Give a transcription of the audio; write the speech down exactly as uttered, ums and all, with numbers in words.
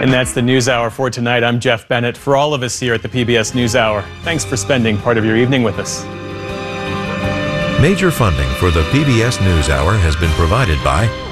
And that's the NewsHour for tonight. I'm Jeff Bennett. For all of us here at the P B S NewsHour, thanks for spending part of your evening with us. Major funding for the P B S NewsHour has been provided by